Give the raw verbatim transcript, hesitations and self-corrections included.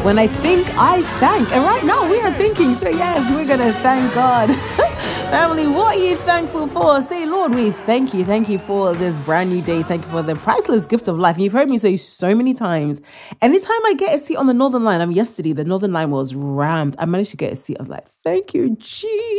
When I think, I thank. And right now we are thinking. So yes, we're going to thank God. Family, what are you thankful for? Say, Lord, we thank you. Thank you for this brand new day. Thank you for the priceless gift of life. And you've heard me say so many times, anytime I get a seat on the Northern Line, I mean, yesterday, the Northern Line was rammed. I managed to get a seat. I was like, thank you, Jesus.